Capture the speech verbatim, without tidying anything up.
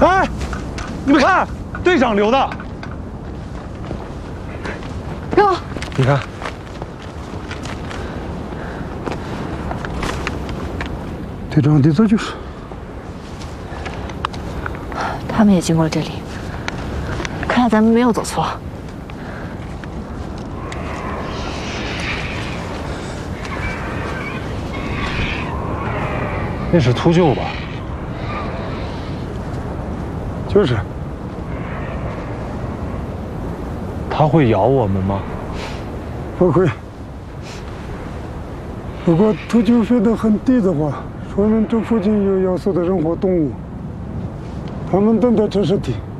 哎，你们看，队长留的。 哟， 你看， 队长的这就是。 他们也经过了这里，看来咱们没有走错。 那是秃鹫吧？ 就是。 它会咬我们吗？ 不会。如果秃鹫飞得很低的话，说明这附近有要素的人或动物。他们等待这是地。